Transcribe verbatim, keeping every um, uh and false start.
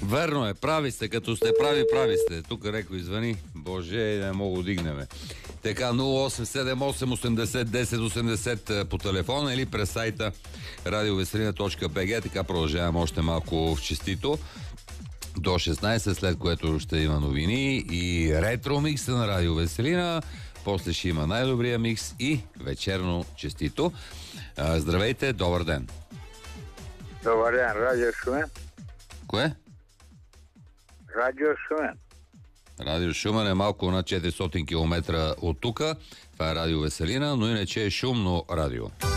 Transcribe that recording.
Верно е, прави сте, като сте прави, прави сте. Тук Реко извъни. Боже, не мога да дигнеме. Така, нула осем седем осем осемдесет десет осемдесет по телефона или през сайта радиовеселина точка би джи. Така продължаваме още малко в честито. До шестнайсет, след което ще има новини и ретро микса на Радио Веселина. После ще има най-добрия микс и вечерно честито. Здравейте, добър ден. Добър ден, Радио Шумен. Кое? Радио Шумен. Радио Шумен е малко над четиристотин километра от тука. Това е Радио Веселина, но иначе е шумно радио.